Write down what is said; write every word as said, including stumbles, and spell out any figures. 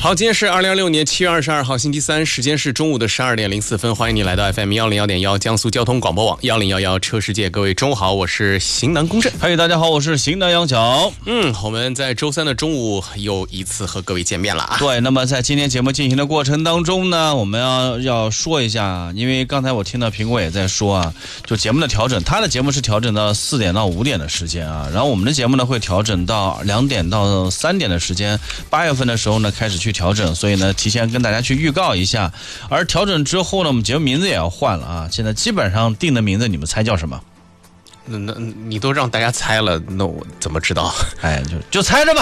好，今天是二零二六年七月二十二号星期三，时间是中午的十二点零四分，欢迎你来到 F M 幺零幺点幺江苏交通广播网幺零幺幺车世界，各位中午好，我是型男公正。 嗨，大家好，我是型男杨角。 嗯，我们在周三的中午又一次和各位见面了啊。 对，那么在今天节目进行的过程当中呢，我们要要说一下，因为刚才我听到苹果也在说啊，就节目的调整，他的节目是调整到四点到五点的时间啊，然后我们的节目呢会调整到两点到三点的时间，八月份的时候呢开始去调整，所以呢提前跟大家去预告一下。而调整之后呢，我们节目名字也要换了啊，现在基本上定的名字，你们猜叫什么？ 那那你都让大家猜了，那我怎么知道？ 哎，就就猜着吧。